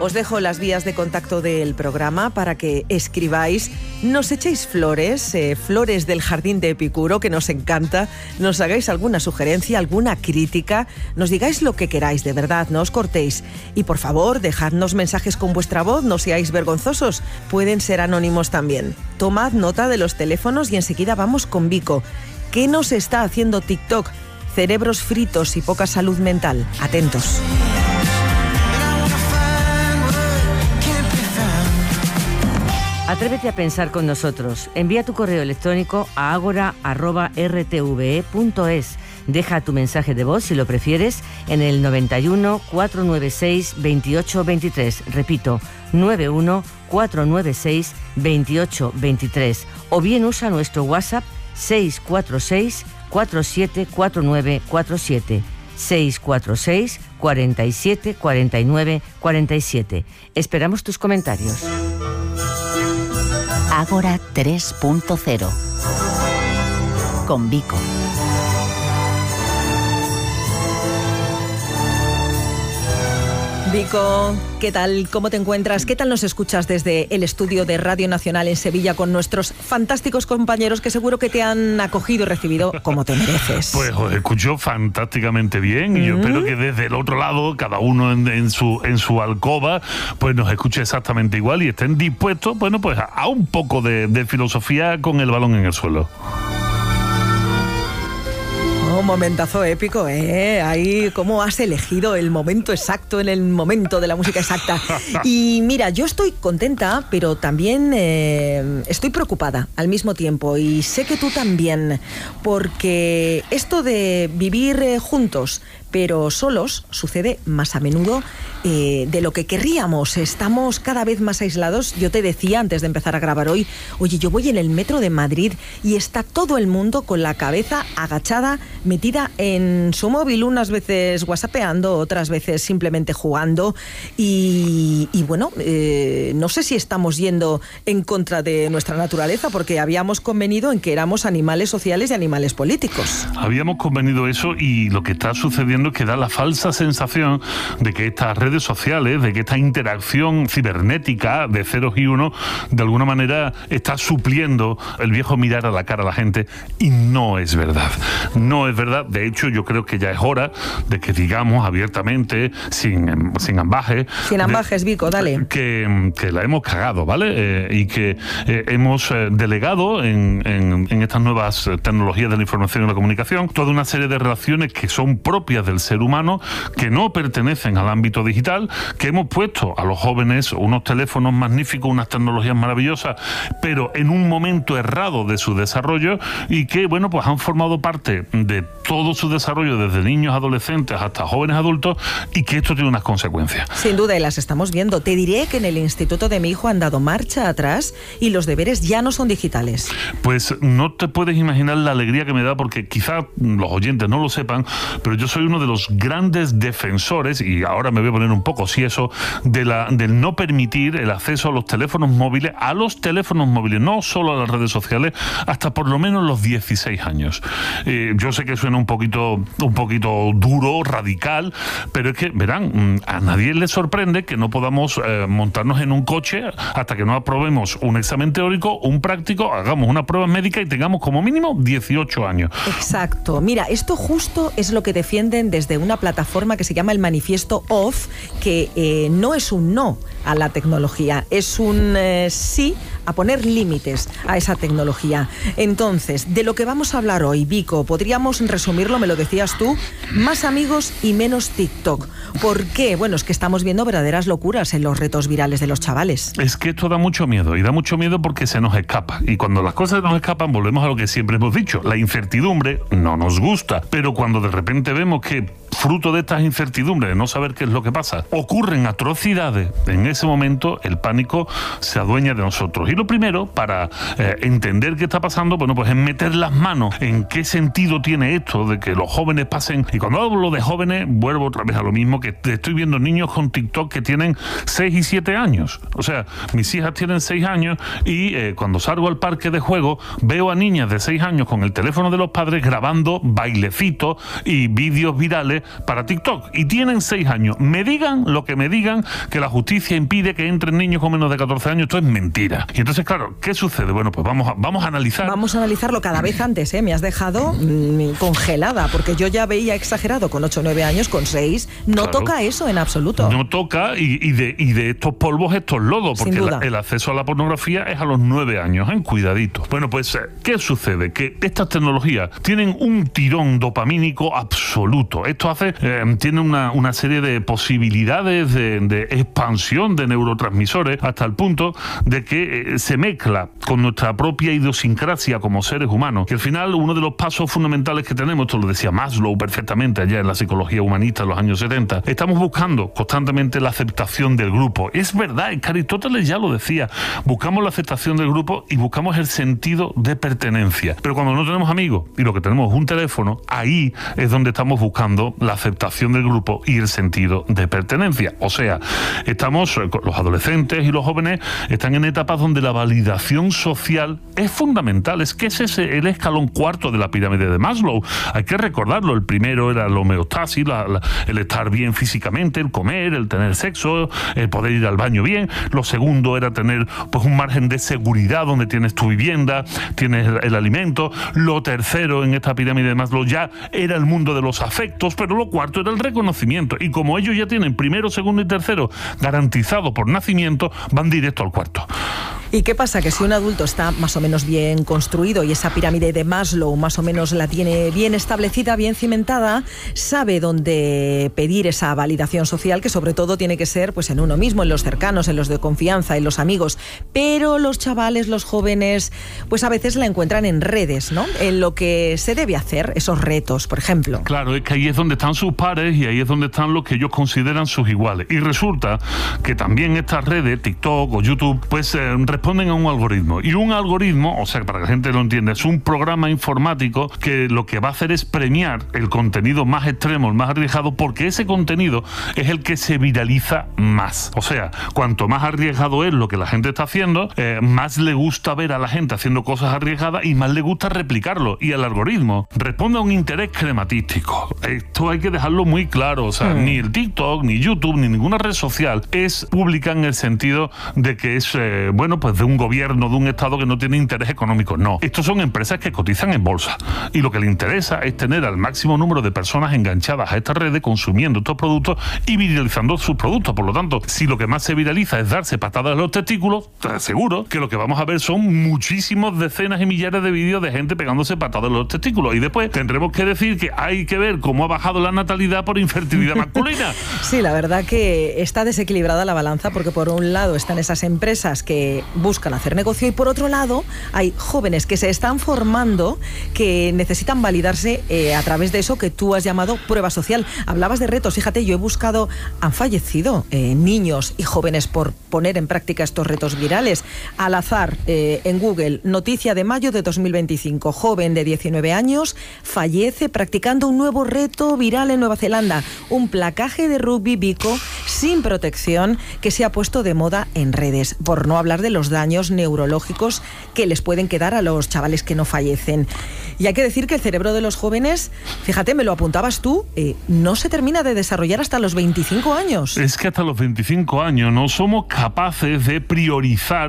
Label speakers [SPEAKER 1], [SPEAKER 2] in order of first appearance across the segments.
[SPEAKER 1] Os dejo las vías de contacto del programa para que escribáis, nos echéis flores, flores del jardín de Epicuro, que nos encanta, nos hagáis alguna sugerencia, alguna crítica, nos digáis lo que queráis, de verdad, no os cortéis. Y por favor, dejadnos mensajes con vuestra voz, no seáis vergonzosos, pueden ser anónimos también. Tomad nota de los teléfonos y enseguida vamos con Vico. ¿Qué nos está haciendo TikTok? Cerebros fritos y poca salud mental. Atentos.
[SPEAKER 2] Atrévete a pensar con nosotros. Envía tu correo electrónico a agora@rtve.es. Deja tu mensaje de voz, si lo prefieres, en el 91 496 2823. Repito, 91 496 2823. O bien usa nuestro WhatsApp 646 474947. 646 47 49 47. Esperamos tus comentarios.
[SPEAKER 3] Ágora 3.0 con Vico.
[SPEAKER 1] Vico, ¿qué tal? ¿Cómo te encuentras? ¿Qué tal nos escuchas desde el estudio de Radio Nacional en Sevilla con nuestros fantásticos compañeros que seguro que te han acogido y recibido como te mereces?
[SPEAKER 4] Pues os escucho fantásticamente bien y yo espero que desde el otro lado, cada uno en su alcoba, pues nos escuche exactamente igual y estén dispuestos, bueno, pues a un poco de filosofía con el balón en el suelo.
[SPEAKER 1] Un momentazo épico, ¿eh? Ahí, cómo has elegido el momento exacto, en el momento de la música exacta. Y mira, yo estoy contenta, pero también estoy preocupada al mismo tiempo. Y sé que tú también, porque esto de vivir juntos, pero solos, sucede más a menudo de lo que querríamos. Estamos cada vez más aislados. Yo te decía antes de empezar a grabar hoy, oye, yo voy en el metro de Madrid y está todo el mundo con la cabeza agachada, metida en su móvil, unas veces whatsappeando, otras veces simplemente jugando. Y bueno, no sé si estamos yendo en contra de nuestra naturaleza, porque habíamos convenido en que éramos animales sociales y animales políticos.
[SPEAKER 4] Habíamos convenido eso y lo que está sucediendo es que da la falsa sensación de que estas redes sociales, de que esta interacción cibernética de ceros y unos, de alguna manera está supliendo el viejo mirar a la cara a la gente, y no es verdad. No es verdad. De hecho, yo creo que ya es hora de que digamos abiertamente, sin ambajes.
[SPEAKER 1] Sin ambajes, Vico, dale.
[SPEAKER 4] Que la hemos cagado, ¿vale? Y que hemos delegado en estas nuevas tecnologías de la información y la comunicación toda una serie de relaciones que son propias del ser humano, que no pertenecen al ámbito digital, que hemos puesto a los jóvenes unos teléfonos magníficos, unas tecnologías maravillosas, pero en un momento errado de su desarrollo, y que, bueno, pues han formado parte de todo su desarrollo desde niños, adolescentes hasta jóvenes adultos, y que esto tiene unas consecuencias.
[SPEAKER 1] Sin duda, y las estamos viendo. Te diré que en el instituto de mi hijo han dado marcha atrás y los deberes ya no son digitales.
[SPEAKER 4] Pues no te puedes imaginar la alegría que me da, porque quizá los oyentes no lo sepan, pero yo soy uno de los grandes defensores, y ahora me voy a poner un poco sieso, del no permitir el acceso a los teléfonos móviles, no solo a las redes sociales, hasta por lo menos los 16 años. Yo sé que suena un poquito duro, radical, pero es que, verán, a nadie le sorprende que no podamos montarnos en un coche hasta que no aprobemos un examen teórico, un práctico, hagamos una prueba médica y tengamos como mínimo 18 años.
[SPEAKER 1] Exacto. Mira, esto justo es lo que defienden desde una plataforma que se llama el Manifiesto Off, que no es un no a la tecnología, es un sí a poner límites a esa tecnología. Entonces, de lo que vamos a hablar hoy, Vico, podríamos resumirlo, me lo decías tú, más amigos y menos TikTok. ¿Por qué? Bueno, es que estamos viendo verdaderas locuras en los retos virales de los chavales.
[SPEAKER 4] Es que esto da mucho miedo, y da mucho miedo porque se nos escapa. Y cuando las cosas nos escapan, volvemos a lo que siempre hemos dicho. La incertidumbre no nos gusta, pero cuando de repente vemos que, fruto de estas incertidumbres, de no saber qué es lo que pasa, ocurren atrocidades, en ese momento el pánico se adueña de nosotros. Y lo primero, para entender qué está pasando, bueno, pues es meter las manos en qué sentido tiene esto de que los jóvenes pasen. Y cuando hablo de jóvenes, vuelvo otra vez a lo mismo, que estoy viendo niños con TikTok que tienen 6 y 7 años. O sea, mis hijas tienen 6 años y cuando salgo al parque de juego veo a niñas de 6 años con el teléfono de los padres grabando bailecitos y vídeos virales para TikTok y tienen 6 años. Me digan lo que me digan, que la justicia impide que entren niños con menos de 14 años, esto es mentira. Y entonces, claro, ¿qué sucede? Bueno, pues vamos a analizar.
[SPEAKER 1] Vamos a analizarlo cada vez antes, ¿eh? Me has dejado congelada, porque yo ya veía exagerado con 8 o 9 años, con 6. No claro, toca eso en absoluto.
[SPEAKER 4] No toca, y de estos polvos, estos lodos, porque el acceso a la pornografía es a los 9 años, ¿eh? Cuidadito. Bueno, pues, ¿qué sucede? Que estas tecnologías tienen un tirón dopamínico absoluto. Esto tiene una serie de posibilidades de expansión de neurotransmisores hasta el punto de que se mezcla con nuestra propia idiosincrasia como seres humanos. Que al final, uno de los pasos fundamentales que tenemos, esto lo decía Maslow perfectamente allá en la psicología humanista en los años 70, estamos buscando constantemente la aceptación del grupo. Es verdad, es que Aristóteles ya lo decía, buscamos la aceptación del grupo y buscamos el sentido de pertenencia. Pero cuando no tenemos amigos y lo que tenemos es un teléfono, ahí es donde estamos buscando la aceptación del grupo y el sentido de pertenencia. O sea, los adolescentes y los jóvenes están en etapas donde la validación social es fundamental. Es que ese es el escalón cuarto de la pirámide de Maslow. Hay que recordarlo. El primero era la homeostasis, el estar bien físicamente, el comer, el tener sexo, el poder ir al baño bien. Lo segundo era tener pues un margen de seguridad donde tienes tu vivienda, tienes el alimento. Lo tercero en esta pirámide de Maslow ya era el mundo de los afectos, pero lo cuarto era el reconocimiento. Y como ellos ya tienen primero, segundo y tercero garantizado por nacimiento, van directo al cuarto.
[SPEAKER 1] ¿Y qué pasa? Que si un adulto está más o menos bien construido y esa pirámide de Maslow más o menos la tiene bien establecida, bien cimentada, sabe dónde pedir esa validación social, que sobre todo tiene que ser pues en uno mismo, en los cercanos, en los de confianza, en los amigos. Pero los chavales, los jóvenes, pues a veces la encuentran en redes, ¿no? En lo que se debe hacer, esos retos, por ejemplo.
[SPEAKER 4] Claro, es que ahí es donde están sus pares y ahí es donde están los que ellos consideran sus iguales. Y resulta que también estas redes, TikTok o YouTube, pues responden a un algoritmo. Y un algoritmo, o sea, para que la gente lo entienda, es un programa informático que lo que va a hacer es premiar el contenido más extremo, el más arriesgado, porque ese contenido es el que se viraliza más. O sea, cuanto más arriesgado es lo que la gente está haciendo, más le gusta ver a la gente haciendo cosas arriesgadas y más le gusta replicarlo. Y el algoritmo responde a un interés crematístico. Esto hay que dejarlo muy claro. O sea, ni el TikTok, ni YouTube, ni ninguna red social es pública en el sentido de que es, pues de un gobierno, de un Estado que no tiene interés económico. No. Estos son empresas que cotizan en bolsa. Y lo que le interesa es tener al máximo número de personas enganchadas a estas redes, consumiendo estos productos y viralizando sus productos. Por lo tanto, si lo que más se viraliza es darse patadas en los testículos, te aseguro que lo que vamos a ver son muchísimos decenas y millares de vídeos de gente pegándose patadas en los testículos. Y después tendremos que decir que hay que ver cómo ha bajado la natalidad por infertilidad masculina.
[SPEAKER 1] Sí, la verdad que está desequilibrada la balanza, porque por un lado están esas empresas que buscan hacer negocio y por otro lado hay jóvenes que se están formando, que necesitan validarse a través de eso que tú has llamado prueba social. Hablabas de retos, fíjate, yo he buscado, han fallecido niños y jóvenes por poner en práctica estos retos virales. Al azar, en Google, noticia de mayo de 2025, joven de 19 años fallece practicando un nuevo reto viral en Nueva Zelanda, un placaje de rugby bico sin protección que se ha puesto de moda en redes, por no hablar de los daños neurológicos que les pueden quedar a los chavales que no fallecen. Y hay que decir que el cerebro de los jóvenes, fíjate, me lo apuntabas tú, no se termina de desarrollar hasta los 25 años.
[SPEAKER 4] Es que hasta los 25 años no somos capaces de priorizar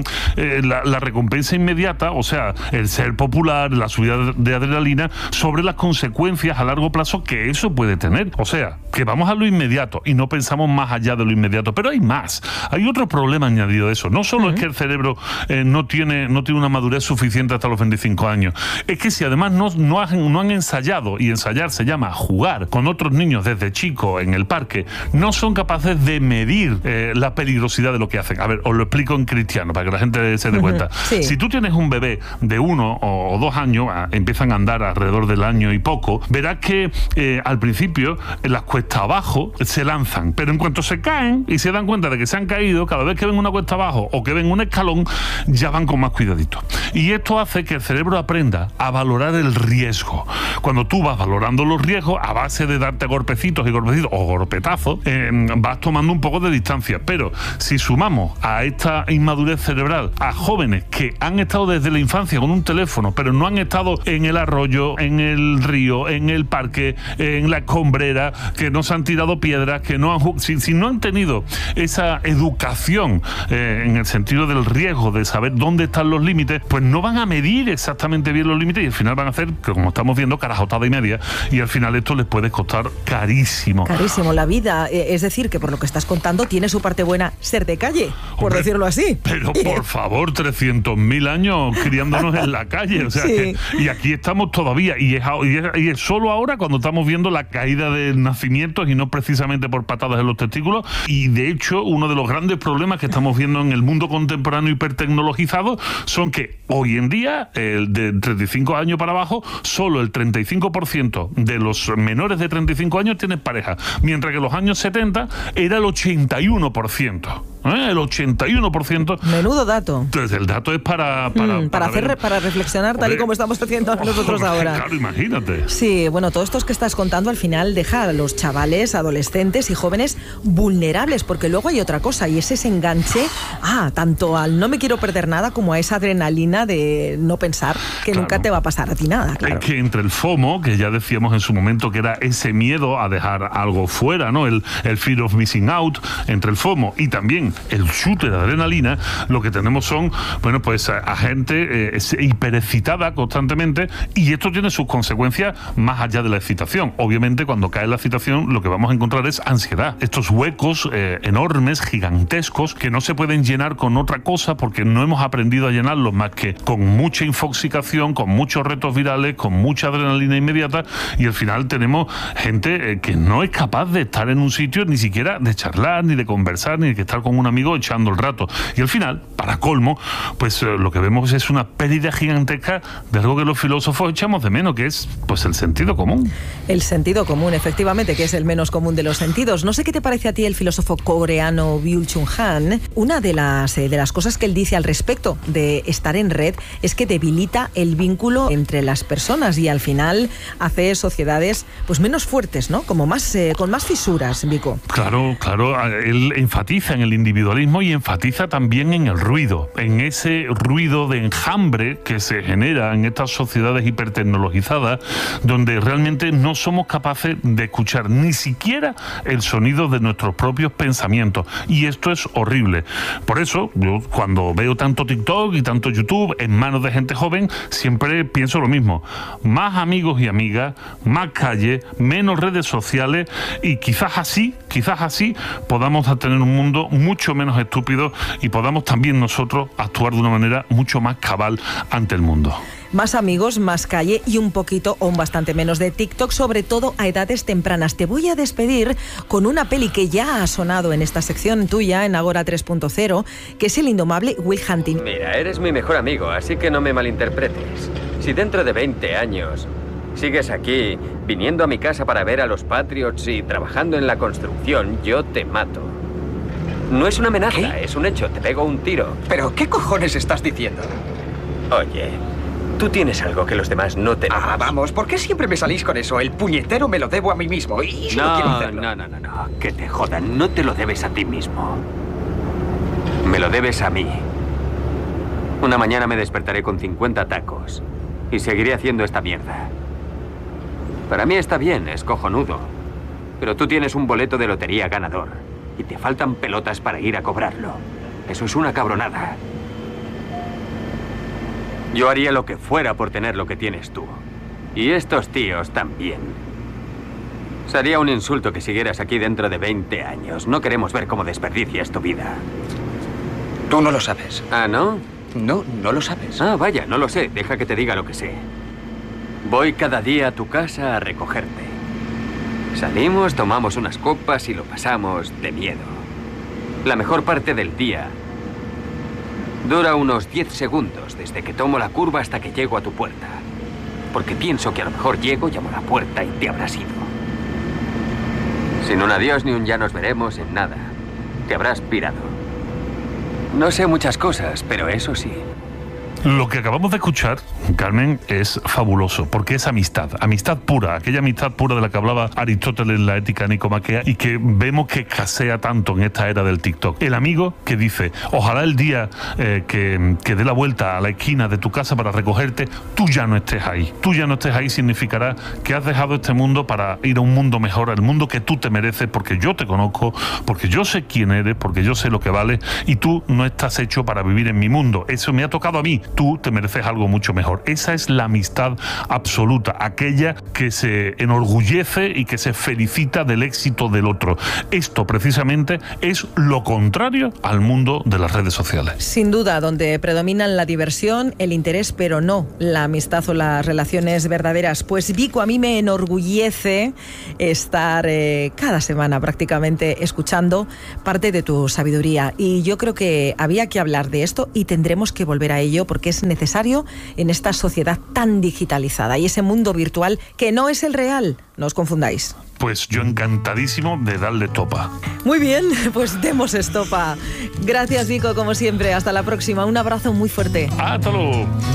[SPEAKER 4] la recompensa inmediata, o sea, el ser popular, la subida de adrenalina, sobre las consecuencias a largo plazo que eso puede tener. O sea, que vamos a lo inmediato y no pensamos más allá de lo inmediato. Pero hay más. Hay otro problema añadido a eso. No solo es que el cerebro no tiene una madurez suficiente hasta los 25 años. Es que si además no han ensayado, y ensayar se llama jugar con otros niños desde chico en el parque, no son capaces de medir la peligrosidad de lo que hacen. A ver, os lo explico en cristiano para que la gente se dé cuenta. Sí. Si tú tienes un bebé de 1 o 2 años, empiezan a andar alrededor del año y poco, verás que al principio las cuesta abajo se lanzan, pero en cuanto se caen y se dan cuenta de que se han caído, cada vez que ven una cuesta abajo o que ven un escalón, ya van con más cuidadito. Y esto hace que el cerebro aprenda a valorar valorar el riesgo. Cuando tú vas valorando los riesgos, a base de darte golpecitos o golpetazos, vas tomando un poco de distancia. Pero si sumamos a esta inmadurez cerebral a jóvenes que han estado desde la infancia con un teléfono, pero no han estado en el arroyo, en el río, en el parque, en la escombrera, que no se han tirado piedras, que no han... Si no han tenido esa educación en el sentido del riesgo, de saber dónde están los límites, pues no van a medir exactamente bien los límites y al final van a hacer, como estamos viendo, carajotada y media, y al final esto les puede costar carísimo.
[SPEAKER 1] Carísimo. La vida, es decir, que por lo que estás contando, tiene su parte buena ser de calle, por decirlo así.
[SPEAKER 4] Pero por favor, 300.000 años criándonos en la calle, o sea,
[SPEAKER 1] sí.
[SPEAKER 4] Y aquí estamos todavía, y es solo ahora cuando estamos viendo la caída de nacimientos y no precisamente por patadas en los testículos. Y de hecho, uno de los grandes problemas que estamos viendo en el mundo contemporáneo hipertecnologizado son que hoy en día, de 35 años para abajo, solo el 35% de los menores de 35 años tienen pareja, mientras que en los años 70 era el 81%. El 81%.
[SPEAKER 1] Menudo dato.
[SPEAKER 4] Entonces el dato es para
[SPEAKER 1] reflexionar, tal y como estamos haciendo nosotros ahora.
[SPEAKER 4] Claro, imagínate.
[SPEAKER 1] Sí, bueno, todo esto que estás contando al final deja a los chavales, adolescentes y jóvenes vulnerables, porque luego hay otra cosa y es ese enganche, tanto al no me quiero perder nada como a esa adrenalina de no pensar que nunca te va a pasar a ti nada. Claro.
[SPEAKER 4] Es que entre el FOMO, que ya decíamos en su momento que era ese miedo a dejar algo fuera, ¿no? El fear of missing out, entre el FOMO y también el chute de adrenalina, lo que tenemos son, bueno, pues a gente hiperexcitada constantemente, y esto tiene sus consecuencias más allá de la excitación. Obviamente, cuando cae la excitación, lo que vamos a encontrar es ansiedad. Estos huecos enormes, gigantescos, que no se pueden llenar con otra cosa porque no hemos aprendido a llenarlos más que con mucha infoxicación, con muchos retos virales, con mucha adrenalina inmediata, y al final tenemos gente que no es capaz de estar en un sitio, ni siquiera de charlar, ni de conversar, ni de estar con un amigo echando el rato. Y al final, para colmo, pues lo que vemos es una pérdida gigantesca de algo que los filósofos echamos de menos, que es pues el sentido común.
[SPEAKER 1] El sentido común, efectivamente, que es el menos común de los sentidos. No sé qué te parece a ti el filósofo coreano Byung-Chul Han. Una de las cosas que él dice al respecto de estar en red es que debilita el vínculo entre las personas y al final hace sociedades pues menos fuertes, ¿no? Como más con más fisuras, Vico.
[SPEAKER 4] Claro, él enfatiza en el individualismo y enfatiza también en el ruido, en ese ruido de enjambre que se genera en estas sociedades hipertecnologizadas, donde realmente no somos capaces de escuchar ni siquiera el sonido de nuestros propios pensamientos, y esto es horrible. Por eso, yo cuando veo tanto TikTok y tanto YouTube en manos de gente joven, siempre pienso lo mismo: más amigos y amigas, más calle, menos redes sociales, y quizás así podamos tener un mundo mucho menos estúpido y podamos también nosotros actuar de una manera mucho más cabal ante el mundo.
[SPEAKER 1] Más amigos, más calle y un poquito o un bastante menos de TikTok, sobre todo a edades tempranas. Te voy a despedir con una peli que ya ha sonado en esta sección tuya, en Agora 3.0, que es el indomable Will Hunting.
[SPEAKER 5] Mira, eres mi mejor amigo, así que no me malinterpretes. Si dentro de 20 años sigues aquí, viniendo a mi casa para ver a los Patriots y trabajando en la construcción, yo te mato. No es una amenaza, ¿qué? Es un hecho, te pego un tiro.
[SPEAKER 6] ¿Pero qué cojones estás diciendo?
[SPEAKER 5] Oye, tú tienes algo que los demás no tenemos.
[SPEAKER 6] Vamos, ¿por qué siempre me salís con eso? El puñetero me lo debo a mí mismo y si no quiero hacerlo.
[SPEAKER 5] No, que te jodan, no te lo debes a ti mismo. Me lo debes a mí. Una mañana me despertaré con 50 tacos y seguiré haciendo esta mierda. Para mí está bien, es cojonudo. Pero tú tienes un boleto de lotería ganador y te faltan pelotas para ir a cobrarlo. Eso es una cabronada. Yo haría lo que fuera por tener lo que tienes tú. Y estos tíos también. Sería un insulto que siguieras aquí dentro de 20 años. No queremos ver cómo desperdicias tu vida.
[SPEAKER 6] Tú no lo sabes.
[SPEAKER 5] ¿Ah, no?
[SPEAKER 6] No lo sabes.
[SPEAKER 5] Ah, vaya, no lo sé. Deja que te diga lo que sé. Voy cada día a tu casa a recogerte. Salimos, tomamos unas copas y lo pasamos de miedo. La mejor parte del día dura unos 10 segundos desde que tomo la curva hasta que llego a tu puerta. Porque pienso que a lo mejor llego, llamo a la puerta y te habrás ido. Sin un adiós ni un ya nos veremos en nada. Te habrás pirado. No sé muchas cosas, pero eso sí.
[SPEAKER 4] Lo que acabamos de escuchar, Carmen, es fabuloso, porque es amistad pura, aquella amistad pura de la que hablaba Aristóteles en la Ética Nicomaquea y que vemos que escasea tanto en esta era del TikTok. El amigo que dice, ojalá el día que dé la vuelta a la esquina de tu casa para recogerte, tú ya no estés ahí. Tú ya no estés ahí significará que has dejado este mundo para ir a un mundo mejor, al mundo que tú te mereces, porque yo te conozco, porque yo sé quién eres, porque yo sé lo que vales, y tú no estás hecho para vivir en mi mundo. Eso me ha tocado a mí. Tú te mereces algo mucho mejor. Esa es la amistad absoluta, aquella que se enorgullece y que se felicita del éxito del otro. Esto precisamente es lo contrario al mundo de las redes sociales.
[SPEAKER 1] Sin duda, donde predominan la diversión, el interés, pero no la amistad o las relaciones verdaderas. Pues Vico, a mí me enorgullece estar cada semana prácticamente escuchando parte de tu sabiduría, y yo creo que había que hablar de esto y tendremos que volver a ello porque es necesario en esta sociedad tan digitalizada y ese mundo virtual que no es el real, no os confundáis.
[SPEAKER 4] Pues yo encantadísimo de darle topa.
[SPEAKER 1] Muy bien, pues demos estopa. Gracias, Vico, como siempre. Hasta la próxima. Un abrazo muy fuerte.
[SPEAKER 4] Hasta luego.